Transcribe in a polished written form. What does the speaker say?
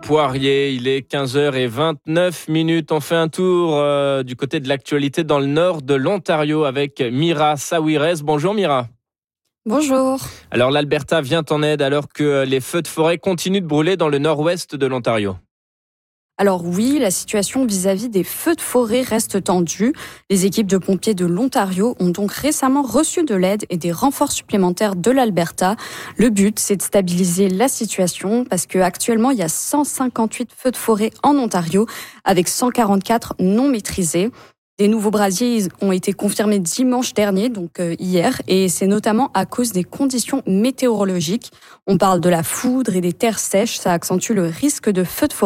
Poirier. Il est 15h29. On fait un tour du côté de l'actualité dans le nord de l'Ontario avec Mira Sawires. Bonjour Mira. Bonjour. Alors l'Alberta vient en aide alors que les feux de forêt continuent de brûler dans le nord-ouest de l'Ontario. Alors oui, la situation vis-à-vis des feux de forêt reste tendue. Les équipes de pompiers de l'Ontario ont donc récemment reçu de l'aide et des renforts supplémentaires de l'Alberta. Le but, c'est de stabiliser la situation parce qu'actuellement, il y a 158 feux de forêt en Ontario avec 144 non maîtrisés. Des nouveaux brasiers ont été confirmés dimanche dernier, donc hier, et c'est notamment à cause des conditions météorologiques. On parle de la foudre et des terres sèches, ça accentue le risque de feux de forêt.